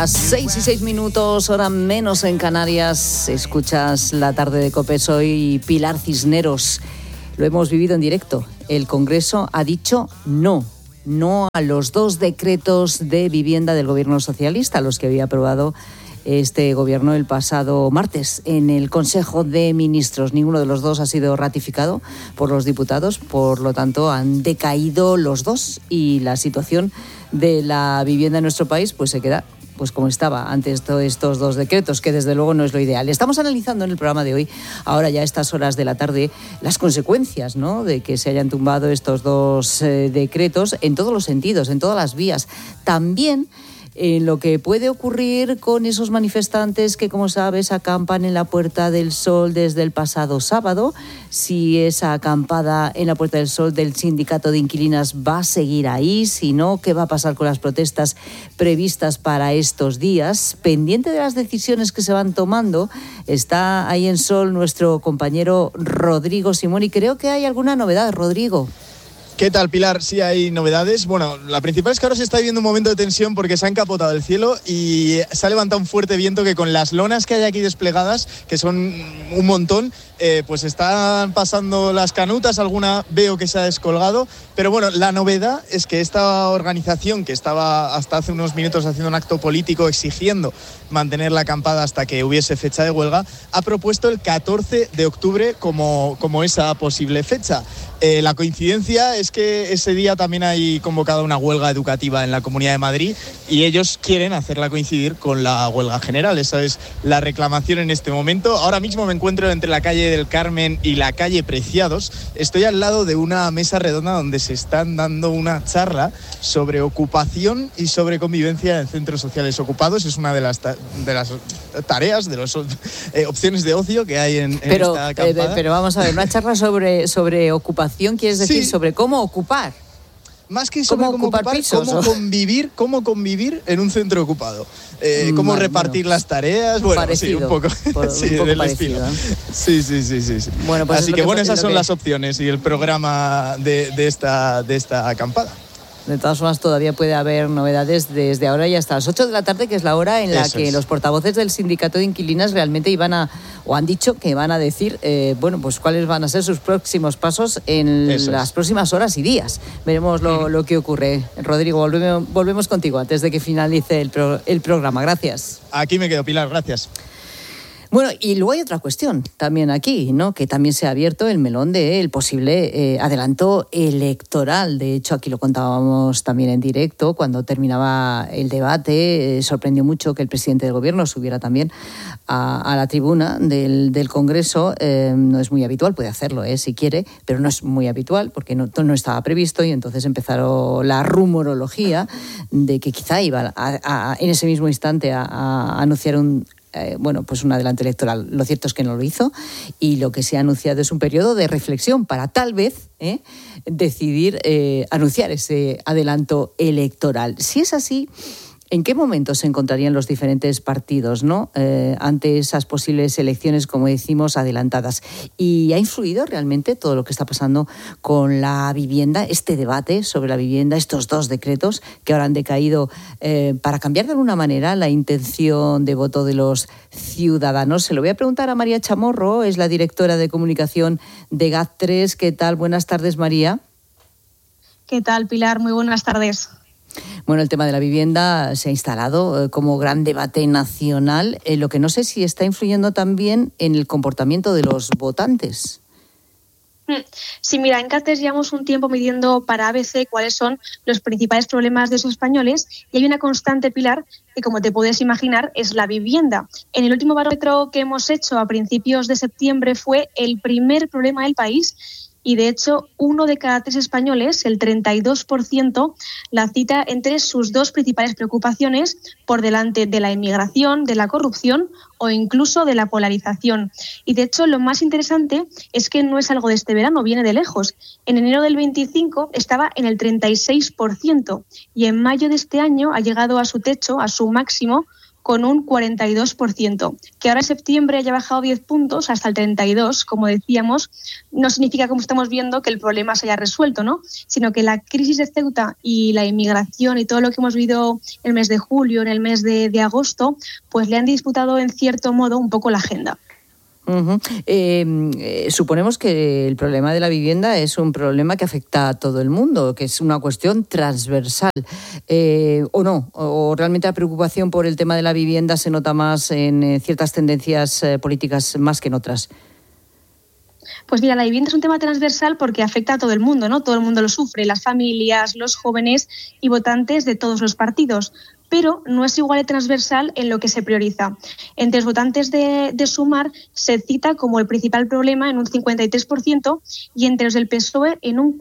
Las 6:06, hora menos en Canarias. Escuchas La Tarde de COPE. Soy Pilar Cisneros. Lo hemos vivido en directo. El Congreso ha dicho no a los 2 decretos de vivienda del Gobierno socialista, los que había aprobado este Gobierno el pasado martes en el Consejo de Ministros. Ninguno de los dos ha sido ratificado por los diputados, por lo tanto han decaído los dos y la situación de la vivienda en nuestro país pues se queda como estaba antes de estos 2 decretos, que desde luego no es lo ideal. Estamos analizando en el programa de hoy, ahora ya a estas horas de la tarde, las consecuencias, ¿no?, de que se hayan tumbado estos 2 decretos en todos los sentidos, en todas las vías. También en lo que puede ocurrir con esos manifestantes que, como sabes, acampan en la Puerta del Sol desde el pasado sábado. Si esa acampada en la Puerta del Sol del Sindicato de Inquilinas va a seguir ahí, si no, ¿qué va a pasar con las protestas previstas para estos días? Pendiente de las decisiones que se van tomando, está ahí en Sol nuestro compañero Rodrigo Simón, y creo que hay alguna novedad, Rodrigo. ¿Qué tal, Pilar? Sí, hay novedades. Bueno, la principal es que ahora se está viviendo un momento de tensión porque se ha encapotado el cielo y se ha levantado un fuerte viento que, con las lonas que hay aquí desplegadas, que son un montón, pues están pasando las canutas, alguna veo que se ha descolgado. Pero bueno, la novedad es que esta organización, que estaba hasta hace unos minutos haciendo un acto político exigiendo mantener la acampada hasta que hubiese fecha de huelga, ha propuesto el 14 de octubre como esa posible fecha. La coincidencia es que ese día también hay convocada una huelga educativa en la Comunidad de Madrid y ellos quieren hacerla coincidir con la huelga general. Esa es la reclamación en este momento. Ahora mismo me encuentro entre la calle del Carmen y la calle Preciados. Estoy al lado de una mesa redonda donde se están dando una charla sobre ocupación y sobre convivencia en centros sociales ocupados. Es una de las tareas, de las opciones de ocio que hay en esta acampada. Pero vamos a ver, una charla sobre ocupación. ¿Quieres decir sobre cómo ocupar? Más que sobre cómo ocupar pisos, cómo convivir en un centro ocupado. Cómo repartir las tareas. Bueno, parecido, sí, un poco. Sí, un poco del parecido, estilo. Sí. Bueno, pues así que bueno, esas son las opciones y el programa de esta acampada. De todas formas, todavía puede haber novedades desde ahora y hasta las 8 de la tarde, que es la hora en la que los portavoces del Sindicato de Inquilinas realmente han dicho que van a decir, pues cuáles van a ser sus próximos pasos en las próximas horas y días. Veremos lo que ocurre. Rodrigo, volvemos contigo antes de que finalice el programa. Gracias. Aquí me quedo, Pilar. Gracias. Bueno, y luego hay otra cuestión también aquí, ¿no?, que también se ha abierto el melón del posible adelanto electoral. De hecho, aquí lo contábamos también en directo cuando terminaba el debate. Sorprendió mucho que el presidente del Gobierno subiera también a la tribuna del Congreso. No es muy habitual, puede hacerlo si quiere, pero no es muy habitual porque no estaba previsto, y entonces empezaron la rumorología de que quizá iba en ese mismo instante a anunciar un adelanto electoral. Lo cierto es que no lo hizo, y lo que se ha anunciado es un periodo de reflexión para tal vez decidir anunciar ese adelanto electoral. Si es así, ¿en qué momento se encontrarían los diferentes partidos, ¿no?, ante esas posibles elecciones, como decimos, adelantadas? ¿Y ha influido realmente todo lo que está pasando con la vivienda, este debate sobre la vivienda, estos 2 decretos que ahora han decaído, para cambiar de alguna manera la intención de voto de los ciudadanos? Se lo voy a preguntar a María Chamorro, es la directora de comunicación de GAT3. ¿Qué tal? Buenas tardes, María. ¿Qué tal, Pilar? Muy buenas tardes. Bueno, el tema de la vivienda se ha instalado como gran debate nacional, lo que no sé si está influyendo también en el comportamiento de los votantes. Sí, mira, en GAT3 llevamos un tiempo midiendo para ABC cuáles son los principales problemas de los españoles, y hay una constante, Pilar, que, como te puedes imaginar, es la vivienda. En el último barómetro que hemos hecho a principios de septiembre fue el primer problema del país. Y de hecho, 1 de cada 3 españoles, el 32%, la cita entre sus 2 principales preocupaciones, por delante de la inmigración, de la corrupción o incluso de la polarización. Y de hecho, lo más interesante es que no es algo de este verano, viene de lejos. En enero del 25 estaba en el 36% y en mayo de este año ha llegado a su techo, a su máximo, con un 42%. Que ahora en septiembre haya bajado 10 puntos hasta el 32, como decíamos, no significa, como estamos viendo, que el problema se haya resuelto, ¿no? Sino que la crisis de Ceuta y la inmigración y todo lo que hemos vivido en el mes de julio, en el mes de agosto, pues le han disputado en cierto modo un poco la agenda. Suponemos que el problema de la vivienda es un problema que afecta a todo el mundo, que es una cuestión transversal, ¿o no? ¿O realmente la preocupación por el tema de la vivienda se nota más en ciertas tendencias políticas más que en otras? Pues mira, la vivienda es un tema transversal porque afecta a todo el mundo, ¿no? Todo el mundo lo sufre, las familias, los jóvenes y votantes de todos los partidos. Pero no es igual de transversal en lo que se prioriza. Entre los votantes de Sumar se cita como el principal problema en un 53% y entre los del PSOE en un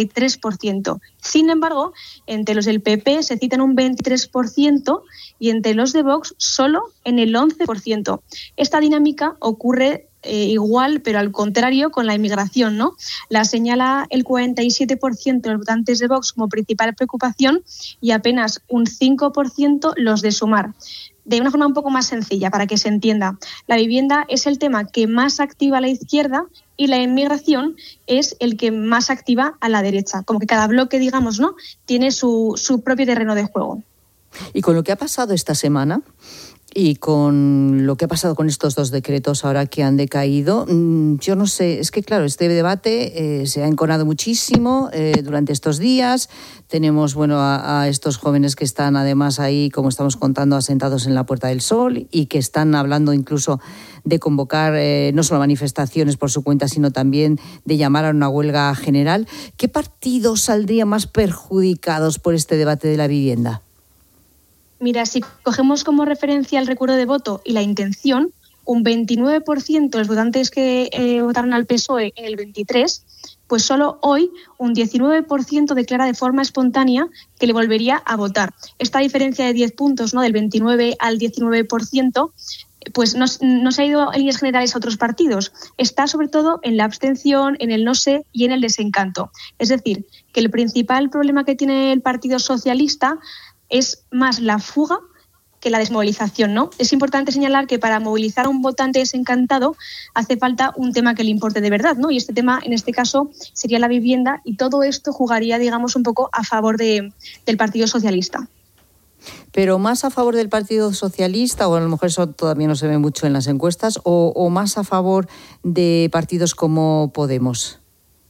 43%. Sin embargo, entre los del PP se cita en un 23% y entre los de Vox solo en el 11%. Esta dinámica ocurre igual, pero al contrario, con la inmigración, ¿no? La señala el 47% de los votantes de Vox como principal preocupación y apenas un 5% los de Sumar. De una forma un poco más sencilla, para que se entienda, la vivienda es el tema que más activa a la izquierda y la inmigración es el que más activa a la derecha. Como que cada bloque, digamos, ¿no?, tiene su propio terreno de juego. Y con lo que ha pasado esta semana y con lo que ha pasado con estos dos decretos ahora que han decaído, yo no sé, es que claro, este debate se ha enconado muchísimo durante estos días. Tenemos a estos jóvenes que están además ahí, como estamos contando, asentados en la Puerta del Sol y que están hablando incluso de convocar no solo manifestaciones por su cuenta, sino también de llamar a una huelga general. ¿Qué partidos saldrían más perjudicados por este debate de la vivienda? Mira, si cogemos como referencia el recuerdo de voto y la intención, un 29% de los votantes que votaron al PSOE en el 23, pues solo hoy un 19% declara de forma espontánea que le volvería a votar. Esta diferencia de 10 puntos, ¿no?, del 29 al 19%, pues no se ha ido en líneas generales a otros partidos. Está sobre todo en la abstención, en el no sé y en el desencanto. Es decir, que el principal problema que tiene el Partido Socialista es más la fuga que la desmovilización, ¿no? Es importante señalar que para movilizar a un votante desencantado hace falta un tema que le importe de verdad, ¿no? Y este tema, en este caso, sería la vivienda y todo esto jugaría, digamos, un poco a favor del Partido Socialista. Pero más a favor del Partido Socialista, o a lo mejor eso todavía no se ve mucho en las encuestas, o más a favor de partidos como Podemos.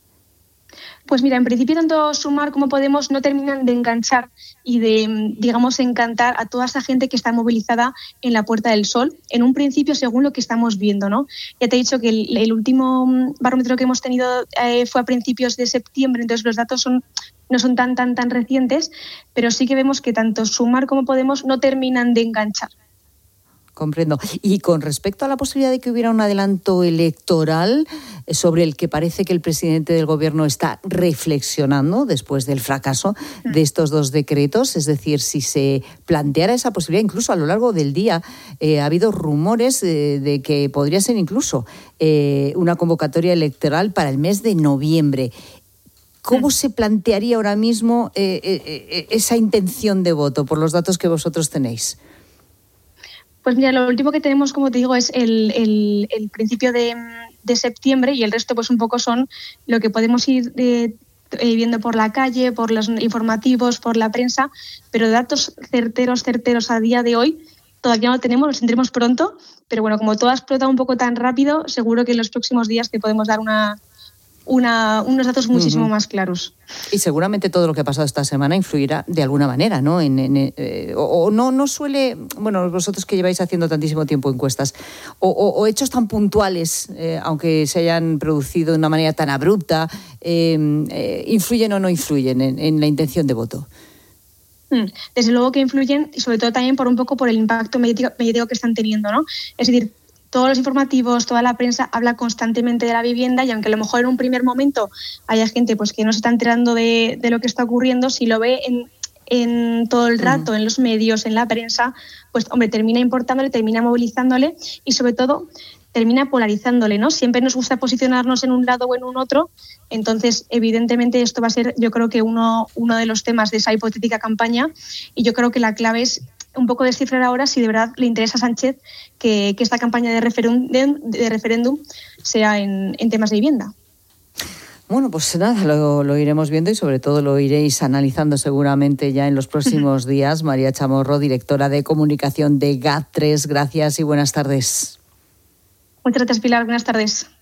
Pues mira, en principio tanto Sumar como Podemos no terminan de enganchar y de, digamos, encantar a toda esa gente que está movilizada en la Puerta del Sol, en un principio según lo que estamos viendo, ¿no? Ya te he dicho que el último barómetro que hemos tenido fue a principios de septiembre, entonces los datos no son tan recientes, pero sí que vemos que tanto Sumar como Podemos no terminan de enganchar. Comprendo. Y con respecto a la posibilidad de que hubiera un adelanto electoral sobre el que parece que el presidente del Gobierno está reflexionando después del fracaso de estos dos decretos, es decir, si se planteara esa posibilidad, incluso a lo largo del día ha habido rumores de que podría ser incluso una convocatoria electoral para el mes de noviembre. ¿Cómo se plantearía ahora mismo esa intención de voto por los datos que vosotros tenéis? Pues mira, lo último que tenemos, como te digo, es el principio de septiembre y el resto pues un poco son lo que podemos ir viendo por la calle, por los informativos, por la prensa, pero datos certeros a día de hoy todavía no tenemos, los tendremos pronto, pero bueno, como todo ha explotado un poco tan rápido, seguro que en los próximos días te podemos dar unos datos muchísimo más claros. Y seguramente todo lo que ha pasado esta semana influirá de alguna manera, ¿no? O no suele, bueno, vosotros que lleváis haciendo tantísimo tiempo encuestas, o hechos tan puntuales, aunque se hayan producido de una manera tan abrupta, ¿influyen o no influyen en la intención de voto? Desde luego que influyen, y sobre todo también por el impacto mediático que están teniendo, ¿no? Es decir, todos los informativos, toda la prensa habla constantemente de la vivienda y aunque a lo mejor en un primer momento haya gente pues que no se está enterando de lo que está ocurriendo, si lo ve en todo el rato, en los medios, en la prensa, pues hombre, termina importándole, termina movilizándole y sobre todo termina polarizándole, ¿no? Siempre nos gusta posicionarnos en un lado o en un otro, entonces evidentemente esto va a ser, yo creo que uno de los temas de esa hipotética campaña y yo creo que la clave es un poco descifrar ahora si de verdad le interesa a Sánchez que esta campaña de referéndum sea en temas de vivienda. Bueno, pues nada, lo iremos viendo y sobre todo lo iréis analizando seguramente ya en los próximos días. María Chamorro, directora de comunicación de GAT3, gracias y buenas tardes. Muchas gracias, Pilar. Buenas tardes.